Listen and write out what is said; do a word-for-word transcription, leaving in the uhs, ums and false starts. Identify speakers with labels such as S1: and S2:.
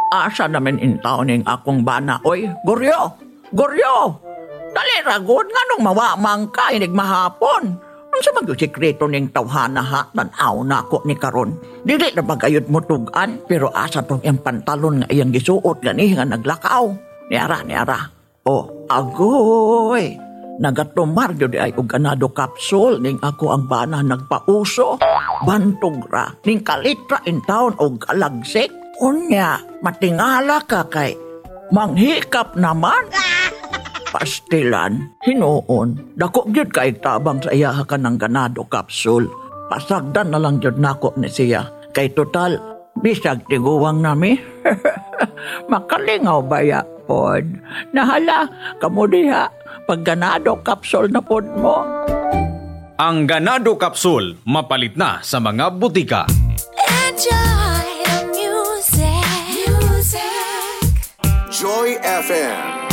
S1: asa namin intaw ning akong bana. Oy, Goryo! Goryo! Dali ragod nga nung mawamang ka inig mahapon. Ang sa mag-sikreto ning tawhana ha, tanaw na ako ni karon. Dili na magayod mo tugan, pero asa tong yung pantalon nga iyang gisuot gani nga naglakaw. Niara, niara. O, agoy! Nagatumar yun ay og ganado kapsul ning ako ang bana nagpauso. Bantog ra, ning kalitra in town og alagsik. Unya, matingala ka kay manghikap naman. Pastilan, hinuon, dako gyud kay tabang sa iya ka ng ganado kapsul. Pasagdan na lang gyud nako ni siya. Kay total, bisag tiguwang nami. Makalingaw ba ya pod? Nahala, kamo diha, pag ganado kapsul na pod mo.
S2: Ang ganado kapsul, mapalit na sa mga butika.
S3: Enjoy the music. Music.
S4: Joy F M.